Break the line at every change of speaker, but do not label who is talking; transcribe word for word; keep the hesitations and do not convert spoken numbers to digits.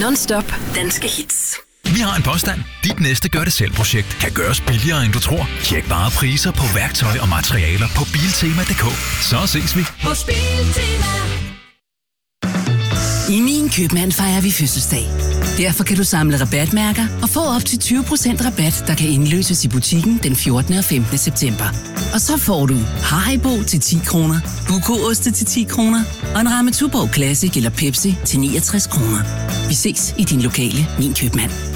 Non-stop danske hits.
Vi har en påstand. Dit næste gør-det-selv-projekt kan gøres billigere, end du tror. Tjek bare priser på værktøj og materialer på Biltema punktum d k. Så ses vi
hos Biltema.
I Min Købmand fejrer vi fødselsdag. Derfor kan du samle rabatmærker og få op til tyve procent rabat, der kan indløses i butikken den fjortende og femtende september. Og så får du Haribo til ti kroner, Buko-oste til ti kroner og en ramme Tuborg Classic eller Pepsi til niogtres kroner. Vi ses i din lokale Min Købmand.